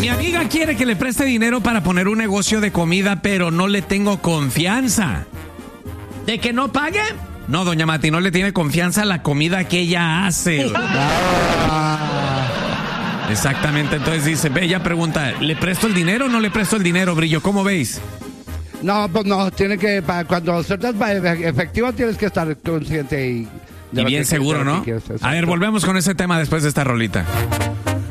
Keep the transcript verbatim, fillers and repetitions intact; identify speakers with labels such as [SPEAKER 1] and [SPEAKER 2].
[SPEAKER 1] Mi amiga quiere que le preste dinero para poner un negocio de comida, pero no le tengo confianza. ¿De que no pague? No, doña Mati, no le tiene confianza a la comida que ella hace. Exactamente, entonces dice, ve, ella pregunta, ¿le presto el dinero o no le presto el dinero, Brillo? ¿Cómo veis?
[SPEAKER 2] No, pues no, tiene que, para, cuando sueltas efectivo tienes que estar consciente y...
[SPEAKER 1] Y bien seguro, ¿no? A ver, volvemos con ese tema después de esta rolita.